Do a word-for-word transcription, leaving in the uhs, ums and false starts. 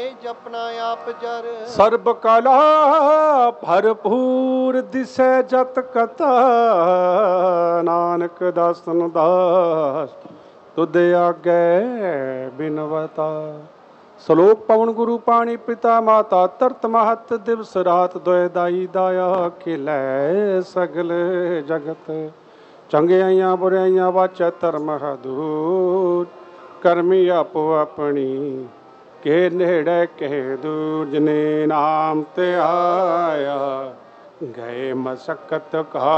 ਜਪਨਾ ਆਪ ਜਰ। ਸਰਬ ਕਲਾ ਭਰਪੂਰ ਦਿਸੈ ਜਤ ਕਥਾ, ਨਾਨਕ ਦਾਸਨ ਦਾਸ ਤੁਧ ਆਗੇ ਬਿਨਵਤਾ। ਸ਼ਲੋਕ ਪਵਨ ਗੁਰੂ ਪਾਣੀ ਪਿਤਾ ਮਾਤਾ ਧਰਤ ਮਹਤ, ਦਿਵਸ ਰਾਤ ਦੁਇ ਦਾਈ ਦਾਇਆ ਖਿਲੈ ਸਗਲ ਜਗਤ। ਚੰਗਿਆਈਆਂ ਬੁਰਾਈਆਂ ਵਾਚੈ ਧਰਮ ਹਦੂਰ, ਕਰਮੀ ਆਪੋ ਆਪਣੀ ਕੇ ਨੇੜੇ ਕੇ ਦੂਰ। ਜਿਨੇ ਨਾਮ ਤੇ ਆਇਆ ਗਏ ਮਸਕਤ ਕਾ